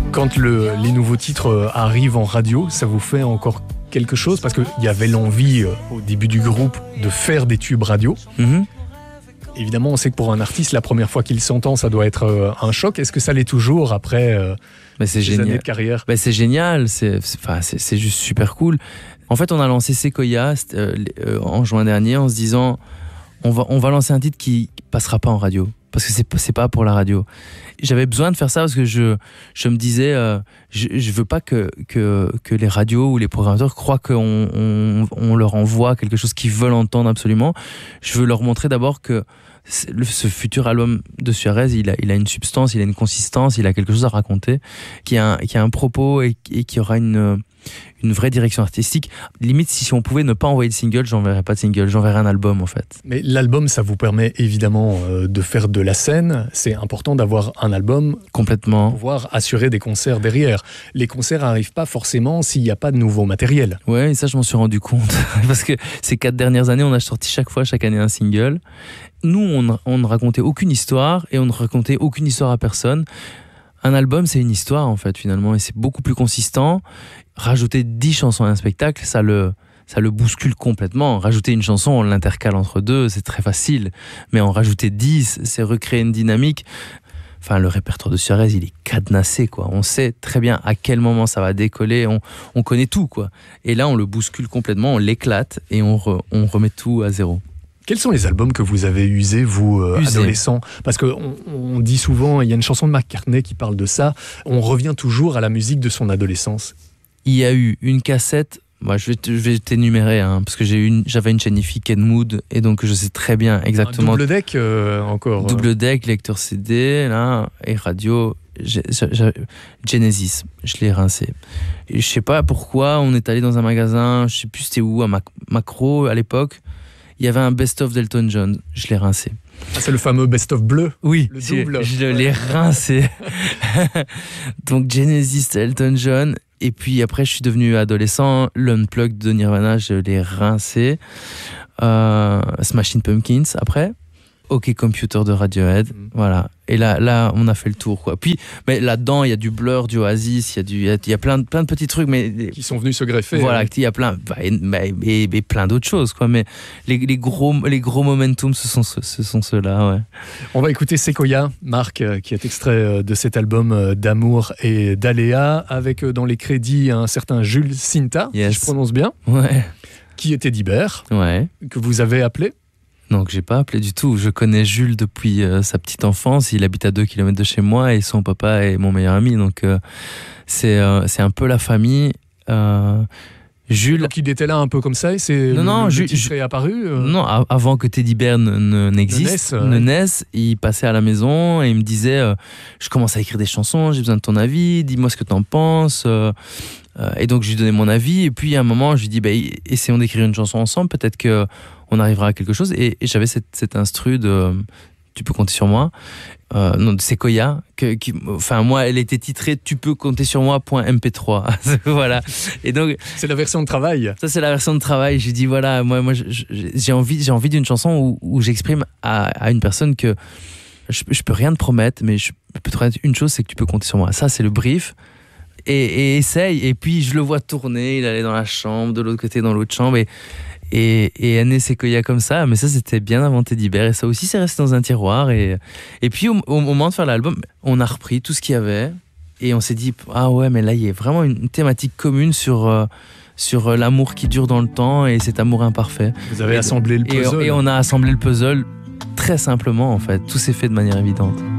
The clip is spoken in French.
Quand les nouveaux titres arrivent en radio, ça vous fait encore quelque chose? Parce qu'il y avait l'envie au début du groupe de faire des tubes radio. Mm-hmm. Évidemment, on sait que pour un artiste, la première fois qu'il s'entend, ça doit être un choc. Est-ce que ça l'est toujours après des années de carrière? C'est génial, c'est juste super cool. En fait, on a lancé Sequoia en juin dernier en se disant on va lancer un titre qui passera pas en radio. Parce que c'est pas pour la radio. J'avais besoin de faire ça parce que je me disais je veux pas que les radios ou les programmateurs croient qu'on leur envoie quelque chose qu'ils veulent entendre absolument. Je veux leur montrer d'abord que ce futur album de Suarez, il a une substance, il a une consistance, il a quelque chose à raconter, qui a un propos et qui aura une vraie direction artistique. Limite, si on pouvait ne pas envoyer de single, j'enverrais pas de single, j'enverrais un album en fait. Mais l'album, ça vous permet évidemment de faire de la scène. C'est important d'avoir un album complètement, pour pouvoir assurer des concerts derrière. Les concerts n'arrivent pas forcément s'il n'y a pas de nouveau matériel. Ouais, et ça je m'en suis rendu compte. Parce que ces 4 dernières années, on a sorti chaque année un single. Nous, on ne racontait aucune histoire et on ne racontait aucune histoire à personne. Un album, c'est une histoire en fait finalement et c'est beaucoup plus consistant. Rajouter 10 chansons à un spectacle, ça le bouscule complètement. Rajouter une chanson, on l'intercale entre deux, c'est très facile. Mais en rajouter 10, c'est recréer une dynamique. Enfin, le répertoire de Suarez, il est cadenassé, quoi. On sait très bien à quel moment ça va décoller. On connaît tout, quoi. Et là, on le bouscule complètement, on l'éclate et on remet tout à zéro. Quels sont les albums que vous avez usés, vous, adolescents? Parce qu'on dit souvent, il y a une chanson de McCartney qui parle de ça, on revient toujours à la musique de son adolescence. Il y a eu une cassette, je vais t'énumérer, parce que j'avais une Jennifer Kenwood, et donc je sais très bien exactement... Un double deck encore. Double deck, lecteur CD, là, et radio... Genesis, je l'ai rincé. Et je sais pas pourquoi, on est allé dans un magasin, je sais plus c'était où, à Macro à l'époque. Il y avait un best-of d'Elton John, je l'ai rincé. Ah, c'est le fameux best-of bleu? Oui, le double. Je l'ai rincé. Donc Genesis, Elton John. Et puis après, je suis devenu adolescent. L'Unplugged de Nirvana, je l'ai rincé. Smashing Pumpkins après. OK Computer de Radiohead, voilà. Et là, on a fait le tour, quoi. Puis, mais là-dedans, il y a du Blur, du Oasis, il y a plein de petits trucs, mais qui sont venus se greffer. Voilà, il y a plein, et plein d'autres choses, quoi. Mais les gros momentum, ce sont ceux-là, ouais. On va écouter Sequoia, Marc, qui est extrait de cet album d'Amour et d'Aléa, avec dans les crédits un certain Jules Cinta, yes. Si je prononce bien, ouais. Qui était d'Ibert, ouais. Que vous avez appelé. Non, que j'ai pas appelé du tout. Je connais Jules depuis sa petite enfance. Il habite à 2 km de chez moi et son papa est mon meilleur ami. Donc, c'est un peu la famille. Jules... Donc, il était là un peu comme ça et c'est Jules est apparu Non, avant que Teddy Bear ne naisse, il passait à la maison et il me disait je commence à écrire des chansons, j'ai besoin de ton avis, dis-moi ce que t'en penses. Et donc, je lui donnais mon avis. Et puis, à un moment, je lui dis essayons d'écrire une chanson ensemble. Peut-être qu'on arrivera à quelque chose. Et j'avais cette instru de Tu peux compter sur moi. Non, de Sequoia. Moi, elle était titrée Tu peux compter sur moi.mp3. Voilà. Et donc, c'est la version de travail. Ça, c'est la version de travail. J'ai dit voilà, moi j'ai envie d'une chanson où j'exprime à une personne que je peux rien te promettre, mais je peux te promettre une chose, c'est que tu peux compter sur moi. Ça, c'est le brief. Et essaye. Et puis, je le vois tourner. Il allait dans la chambre, de l'autre côté, dans l'autre chambre. Et Anne Sequoia comme ça. Mais ça, c'était bien avant Teddy Bear. Et ça aussi, c'est resté dans un tiroir. Et puis, au moment de faire l'album, on a repris tout ce qu'il y avait. Et on s'est dit, ah ouais, mais là, il y a vraiment une thématique commune sur l'amour qui dure dans le temps et cet amour imparfait. Vous avez assemblé le puzzle. Et on a assemblé le puzzle très simplement, en fait. Tout s'est fait de manière évidente.